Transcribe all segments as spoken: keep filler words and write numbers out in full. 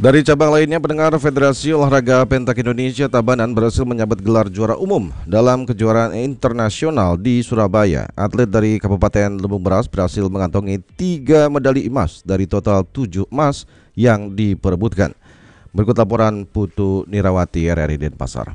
Dari cabang lainnya, pendengar, Federasi Olahraga Pentak Indonesia Tabanan berhasil menyabet gelar juara umum dalam kejuaraan internasional di Surabaya. Atlet dari Kabupaten Lumbung Beras berhasil mengantongi tiga medali emas dari total tujuh emas yang diperebutkan. Berikut laporan Putu Nirawati R R I Denpasar.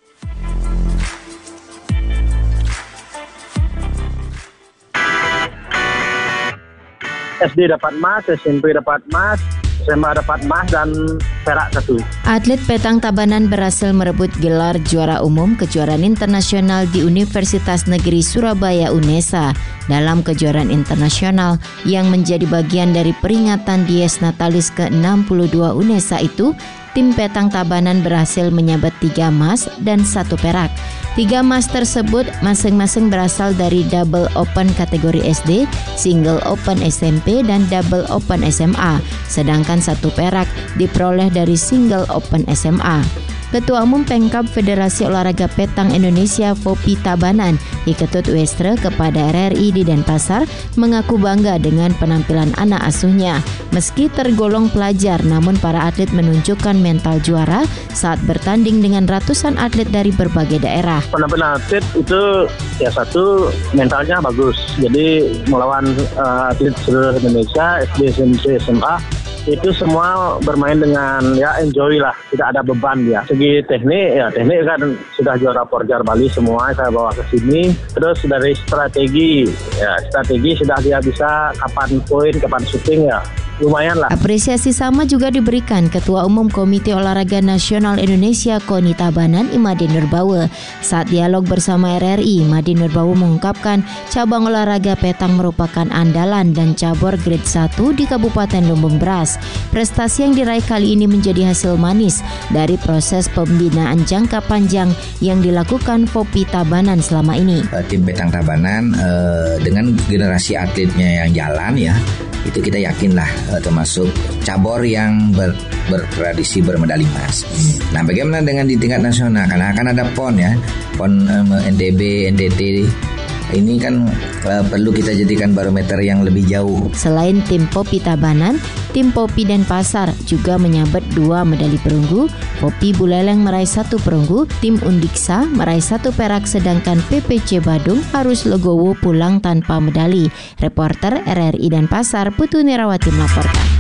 S D dapat emas, S M P dapat emas, S M A dapat emas dan perak satu. Atlet Petang Tabanan berhasil merebut gelar juara umum kejuaraan internasional di Universitas Negeri Surabaya UNESA. Dalam kejuaraan internasional yang menjadi bagian dari peringatan Dies Natalis ke enam puluh dua UNESA itu, tim Petang Tabanan berhasil menyabet tiga emas dan satu perak. Tiga emas tersebut masing-masing berasal dari double open kategori S D, single open S M P, dan double open S M A. Sedangkan satu perak diperoleh dari single open S M A. Ketua Umum Pengkap Federasi Olahraga Petang Indonesia Fopi Tabanan, Iketut Westre, kepada R R I di Denpasar mengaku bangga dengan penampilan anak asuhnya. Meski tergolong pelajar, namun para atlet menunjukkan mental juara saat bertanding dengan ratusan atlet dari berbagai daerah. Penampilan atlet itu ya satu, mentalnya bagus. Jadi melawan uh, atlet seluruh Indonesia, S D, S M P, S M A, itu semua bermain dengan ya enjoy lah, tidak ada beban dia. Segi teknik, ya teknik kan sudah juara Porjar Bali semua saya bawa ke sini. Terus dari strategi, ya strategi sudah dia bisa kapan poin, kapan shooting, ya lumayan lah. Apresiasi sama juga diberikan Ketua Umum Komite Olahraga Nasional Indonesia KONI Tabanan, Imade Nurbawe. Saat dialog bersama R R I, Imade Nurbawe mengungkapkan cabang olahraga petang merupakan andalan dan cabur grade satu di Kabupaten Lumbung Beras. Prestasi yang diraih kali ini menjadi hasil manis dari proses pembinaan jangka panjang yang dilakukan Fopi Tabanan selama ini. Tim Petang Tabanan eh, dengan generasi atletnya yang jalan ya, itu kita yakinlah eh, termasuk cabur yang ber, bertradisi bermedali emas. Nah, bagaimana dengan di tingkat nasional? Karena akan ada P O N ya, P O N eh, N T B, N T T. Ini kan uh, perlu kita jadikan barometer yang lebih jauh. Selain tim Fopi Tabanan, tim Fopi Denpasar juga menyabet dua medali perunggu. Fopi Buleleng meraih satu perunggu, tim Undiksa meraih satu perak, sedangkan P P C Badung harus legowo pulang tanpa medali. Reporter R R I Denpasar, Putu Nirawati melaporkan.